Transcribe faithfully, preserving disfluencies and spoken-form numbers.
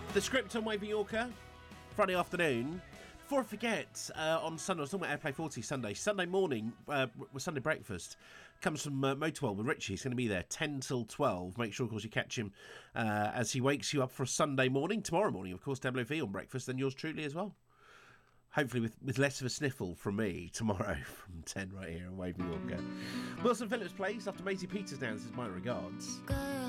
The Script on Waving Yorker, Friday afternoon. Before I forget, uh, on Sunday, I was talking about Airplay forty Sunday. Sunday morning, uh, with Sunday breakfast, comes from uh, Motorwell with Richie. He's going to be there ten till twelve. Make sure, of course, you catch him uh, as he wakes you up for a Sunday morning. Tomorrow morning, of course, W V on breakfast, and yours truly as well. Hopefully with, with less of a sniffle from me tomorrow from ten right here on Waving Yorker. Wilson Phillips plays after Maisie Peters now. This is My Regards.